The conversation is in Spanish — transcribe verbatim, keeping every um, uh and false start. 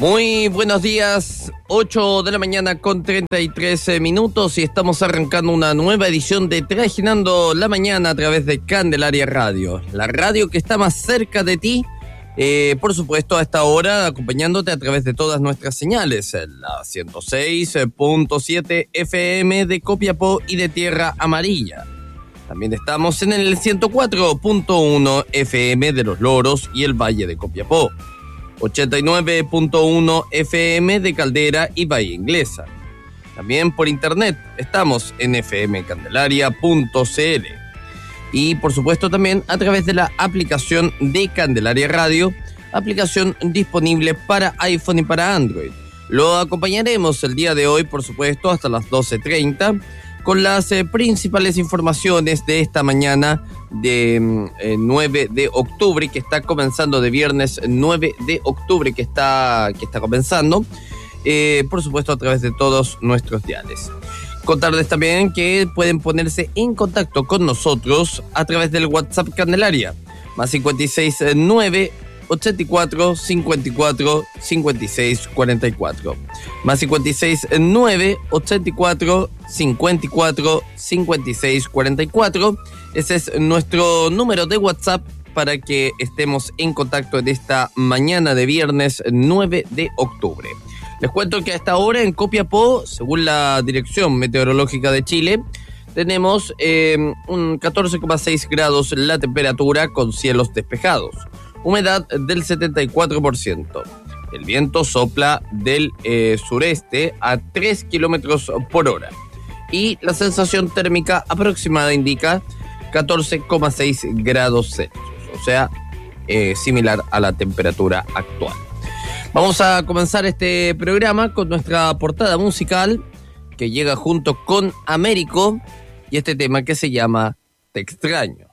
Muy buenos días, ocho de la mañana con treinta y tres minutos y estamos arrancando una nueva edición de Trajinando la Mañana a través de Candelaria Radio, la radio que está más cerca de ti, eh, por supuesto a esta hora acompañándote a través de todas nuestras señales, la ciento seis punto siete F M de Copiapó y de Tierra Amarilla. También estamos en el ciento cuatro punto uno F M de Los Loros y el Valle de Copiapó. ochenta y nueve punto uno F M de Caldera y Bahía Inglesa. También por internet estamos en f m candelaria punto c l. Y por supuesto también a través de la aplicación de Candelaria Radio, aplicación disponible para iPhone y para Android. Lo acompañaremos el día de hoy, por supuesto, hasta las doce treinta, con las eh, principales informaciones de esta mañana de eh, nueve de octubre, que está comenzando, de viernes nueve de octubre, que está, que está comenzando, eh, por supuesto a través de todos nuestros diales. Contarles también que pueden ponerse en contacto con nosotros a través del WhatsApp Candelaria, más cincuenta y seis nueve ochenta y cuatro cincuenta y cuatro cincuenta y seis cuarenta y cuatro, más cincuenta y seis nueve ochenta y cuatro cincuenta y cuatro cincuenta y seis cuarenta y cuatro. Ese es nuestro número de WhatsApp para que estemos en contacto en esta mañana de viernes nueve de octubre. Les cuento que a esta hora en Copiapó, según la Dirección Meteorológica de Chile, tenemos eh, un catorce coma seis grados la temperatura con cielos despejados. Humedad del setenta y cuatro por ciento. El viento sopla del eh, sureste a tres kilómetros por hora. Y la sensación térmica aproximada indica catorce coma seis grados Celsius. O sea, eh, similar a la temperatura actual. Vamos a comenzar este programa con nuestra portada musical, que llega junto con Américo, y este tema que se llama Te extraño.